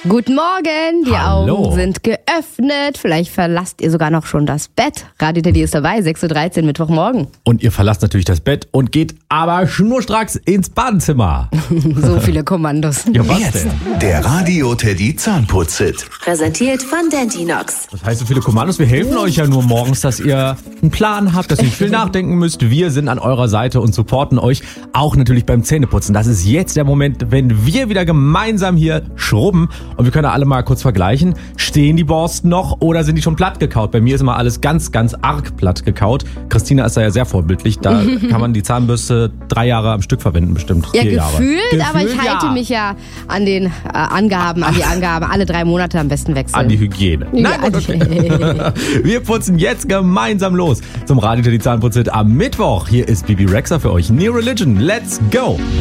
Guten Morgen, die Hallo. Augen sind geöffnet. Vielleicht verlasst ihr sogar noch schon das Bett. Radio Teddy ist dabei, 6.13 Uhr, Mittwochmorgen. Und ihr verlasst natürlich das Bett und geht aber schnurstracks ins Badezimmer. So viele Kommandos. Ja, was Jetzt denn? der Radio Teddy Zahnputz-Hit. Präsentiert von Dentinox. Das heißt so viele Kommandos, wir helfen euch ja nur morgens, dass ihr einen Plan habt, dass ihr nicht viel nachdenken müsst. Wir sind an eurer Seite und supporten euch auch natürlich beim Zähneputzen. Das ist jetzt der Moment, wenn wir wieder gemeinsam hier schrubben. Und wir können alle mal kurz vergleichen. Stehen die Borsten noch oder sind die schon platt gekaut? Bei mir ist immer alles ganz, ganz arg platt gekaut. Christina ist da ja sehr vorbildlich. Da kann man die Zahnbürste 3 Jahre am Stück verwenden, bestimmt. Ja, 4 Jahre. gefühlt, aber ich halte mich ja an den Angaben, an die Angaben. Alle 3 Monate am besten wechseln. An die Hygiene. Ja, Nein, okay. Wir putzen jetzt gemeinsam los zum Radio Teddy Zahnputz-Hit am Mittwoch. Hier ist Bibi Rexha für euch. New Religion, let's go!